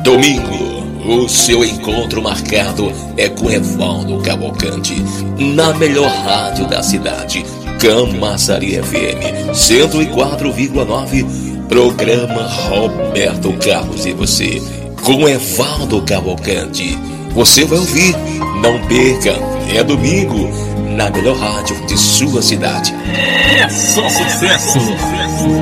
Domingo, o seu encontro marcado é com Evaldo Cavalcante, na melhor rádio da cidade, Camaçari FM 104,9, programa Roberto Carlos e você, com Evaldo Cavalcante. Você vai ouvir, não perca, é domingo, na melhor rádio de sua cidade. É só sucesso!